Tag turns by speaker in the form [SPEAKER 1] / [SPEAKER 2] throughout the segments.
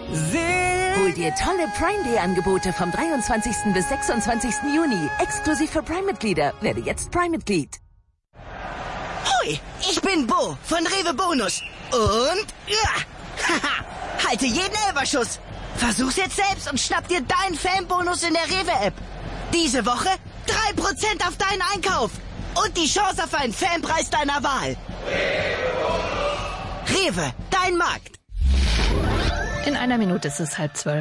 [SPEAKER 1] Hol dir tolle Prime Day Angebote vom 23. bis 26. Juni. Exklusiv für Prime-Mitglieder. Werde jetzt Prime-Mitglied.
[SPEAKER 2] Hui, ich bin Bo von Rewe Bonus. Und haha, halte jeden Elferschuss. Versuch's jetzt selbst und schnapp dir deinen Fanbonus in der Rewe-App. Diese Woche 3% auf deinen Einkauf. Und die Chance auf einen Fanpreis deiner Wahl. Rewe, dein Markt.
[SPEAKER 3] In einer Minute ist es 11:30.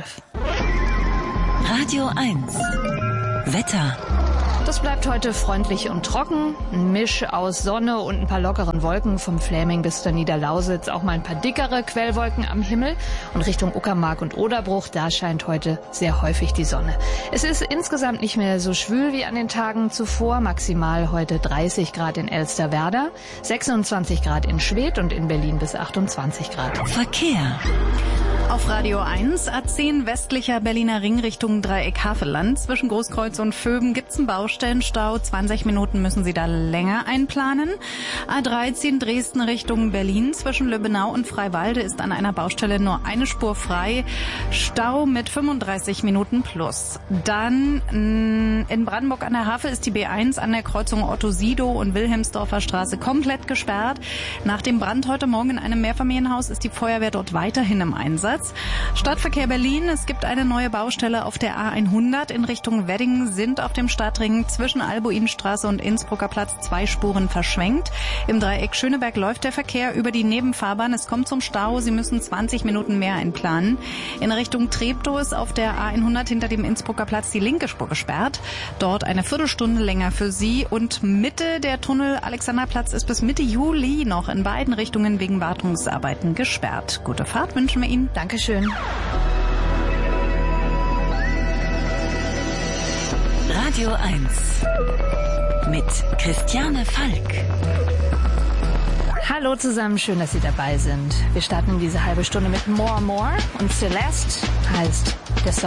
[SPEAKER 4] Radio 1. Wetter.
[SPEAKER 3] Das bleibt heute freundlich und trocken. Ein Misch aus Sonne und ein paar lockeren Wolken vom Fläming bis zur Niederlausitz. Auch mal ein paar dickere Quellwolken am Himmel. Und Richtung Uckermark und Oderbruch, da scheint heute sehr häufig die Sonne. Es ist insgesamt nicht mehr so schwül wie an den Tagen zuvor. Maximal heute 30 Grad in Elsterwerda, 26 Grad in Schwedt und in Berlin bis 28 Grad.
[SPEAKER 4] Verkehr.
[SPEAKER 5] Auf Radio 1, A10 westlicher Berliner Ring Richtung Dreieck Havelland. Zwischen Großkreuz und Vöben gibt's einen Baustellenstau. 20 Minuten müssen Sie da länger einplanen. A13 Dresden Richtung Berlin. Zwischen Löbenau und Freiwalde ist an einer Baustelle nur eine Spur frei. Stau mit 35 Minuten plus. Dann in Brandenburg an der Havel ist die B1 an der Kreuzung Otto-Sidow und Wilhelmsdorfer Straße komplett gesperrt. Nach dem Brand heute Morgen in einem Mehrfamilienhaus ist die Feuerwehr dort weiterhin im Einsatz. Stadtverkehr Berlin. Es gibt eine neue Baustelle auf der A100 in Richtung Wedding. Sind auf dem Stadtring zwischen Albuinstraße und Innsbrucker Platz 2 Spuren verschwenkt. Im Dreieck Schöneberg läuft der Verkehr über die Nebenfahrbahn. Es kommt zum Stau. Sie müssen 20 Minuten mehr einplanen. In Richtung Treptow ist auf der A100 hinter dem Innsbrucker Platz die linke Spur gesperrt. Dort eine Viertelstunde länger für Sie. Und Mitte der Tunnel Alexanderplatz ist bis Mitte Juli noch in beiden Richtungen wegen Wartungsarbeiten gesperrt. Gute Fahrt wünschen wir Ihnen.
[SPEAKER 3] Dankeschön.
[SPEAKER 4] Radio 1 mit Christiane Falk.
[SPEAKER 3] Hallo zusammen, schön, dass Sie dabei sind. Wir starten in diese halbe Stunde mit More und Celeste heißt der Song.